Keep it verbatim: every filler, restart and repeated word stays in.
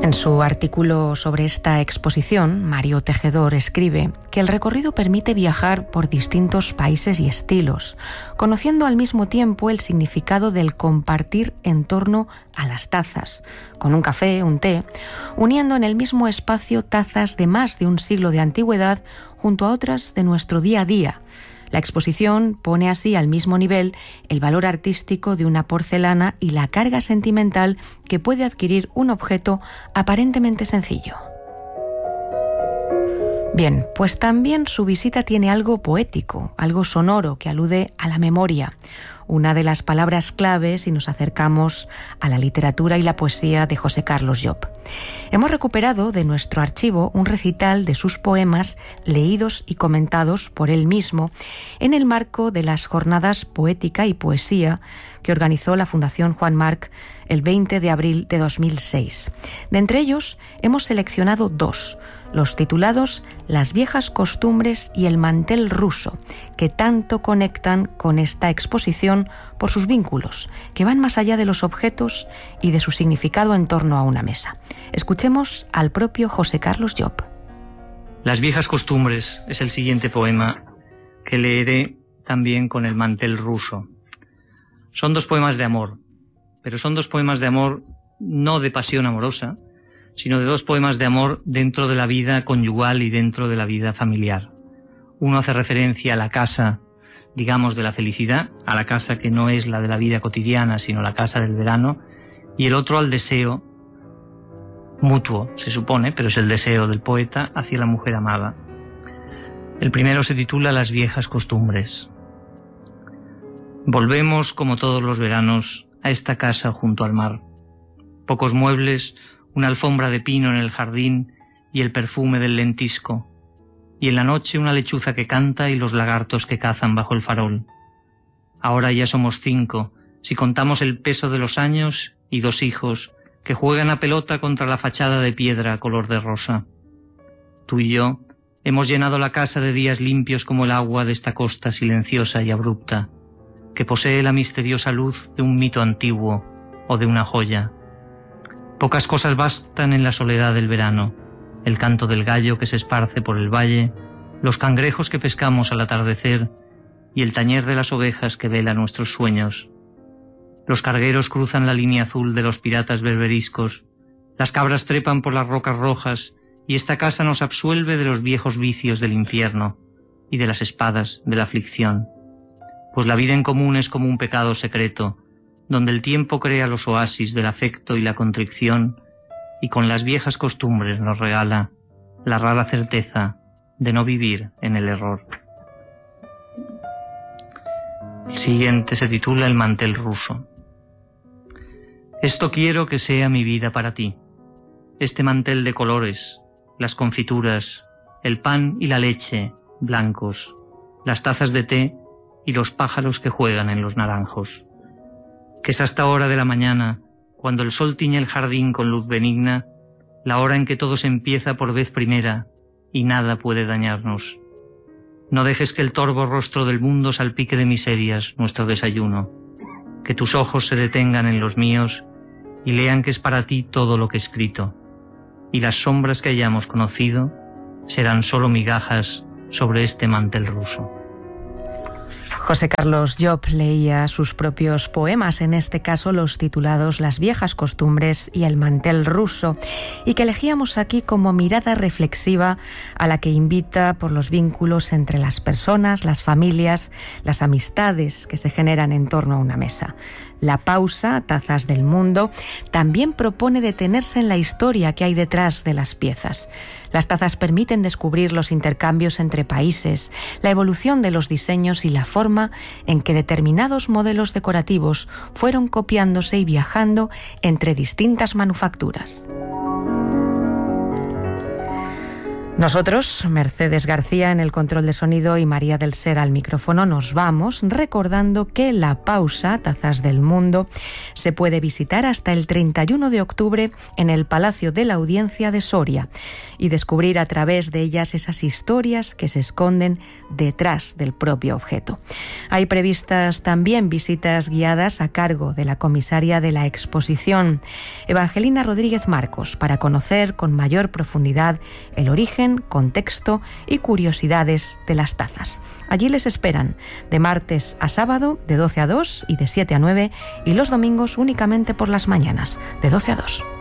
En su artículo sobre esta exposición, Mario Tejedor escribe que el recorrido permite viajar por distintos países y estilos, conociendo al mismo tiempo el significado del compartir en torno a las tazas, con un café, un té, uniendo en el mismo espacio tazas de más de un siglo de antigüedad junto a otras de nuestro día a día. La exposición pone así al mismo nivel el valor artístico de una porcelana y la carga sentimental que puede adquirir un objeto aparentemente sencillo. Bien, pues también su visita tiene algo poético, algo sonoro que alude a la memoria, una de las palabras clave si nos acercamos a la literatura y la poesía de José Carlos Llop. Hemos recuperado de nuestro archivo un recital de sus poemas leídos y comentados por él mismo en el marco de las Jornadas Poética y Poesía que organizó la Fundación Juan March el veinte de abril de dos mil seis. De entre ellos hemos seleccionado dos, los titulados Las viejas costumbres y El mantel ruso, que tanto conectan con esta exposición por sus vínculos, que van más allá de los objetos y de su significado en torno a una mesa. Escuchemos al propio José Carlos Llop. Las viejas costumbres es el siguiente poema que leeré también con El mantel ruso. Son dos poemas de amor, pero son dos poemas de amor no de pasión amorosa, sino de dos poemas de amor dentro de la vida conyugal y dentro de la vida familiar. Uno hace referencia a la casa, digamos, de la felicidad, a la casa que no es la de la vida cotidiana, sino la casa del verano, y el otro al deseo mutuo, se supone, pero es el deseo del poeta hacia la mujer amada. El primero se titula Las viejas costumbres. Volvemos, como todos los veranos, a esta casa junto al mar. Pocos muebles, una alfombra de pino en el jardín y el perfume del lentisco, y en la noche una lechuza que canta y los lagartos que cazan bajo el farol. Ahora ya somos cinco, si contamos el peso de los años, y dos hijos que juegan a pelota contra la fachada de piedra color de rosa. Tú y yo hemos llenado la casa de días limpios como el agua de esta costa silenciosa y abrupta, que posee la misteriosa luz de un mito antiguo o de una joya. Pocas cosas bastan en la soledad del verano: el canto del gallo que se esparce por el valle, los cangrejos que pescamos al atardecer y el tañer de las ovejas que vela nuestros sueños. Los cargueros cruzan la línea azul de los piratas berberiscos, las cabras trepan por las rocas rojas y esta casa nos absuelve de los viejos vicios del infierno y de las espadas de la aflicción. Pues la vida en común es como un pecado secreto, donde el tiempo crea los oasis del afecto y la contrición, y con las viejas costumbres nos regala la rara certeza de no vivir en el error. El siguiente se titula El mantel ruso. Esto quiero que sea mi vida para ti, este mantel de colores, las confituras, el pan y la leche blancos, las tazas de té y los pájaros que juegan en los naranjos. Que es hasta hora de la mañana, cuando el sol tiñe el jardín con luz benigna, la hora en que todo se empieza por vez primera y nada puede dañarnos. No dejes que el torvo rostro del mundo salpique de miserias nuestro desayuno, que tus ojos se detengan en los míos y lean que es para ti todo lo que he escrito, y las sombras que hayamos conocido serán solo migajas sobre este mantel ruso. José Carlos Llop leía sus propios poemas, en este caso los titulados Las viejas costumbres y El mantel ruso, y que elegíamos aquí como mirada reflexiva a la que invita por los vínculos entre las personas, las familias, las amistades que se generan en torno a una mesa. La pausa, Tazas del Mundo, también propone detenerse en la historia que hay detrás de las piezas. Las tazas permiten descubrir los intercambios entre países, la evolución de los diseños y la forma en que determinados modelos decorativos fueron copiándose y viajando entre distintas manufacturas. Nosotros, Mercedes García en el control de sonido y María del Ser al micrófono, nos vamos recordando que La Pausa, Tazas del Mundo, se puede visitar hasta el treinta y uno de octubre en el Palacio de la Audiencia de Soria y descubrir a través de ellas esas historias que se esconden detrás del propio objeto. Hay previstas también visitas guiadas a cargo de la comisaria de la exposición, Evangelina Rodríguez Marcos, para conocer con mayor profundidad el origen, contexto y curiosidades de las tazas. Allí les esperan de martes a sábado de doce a dos y de siete a nueve, y los domingos únicamente por las mañanas de doce a dos.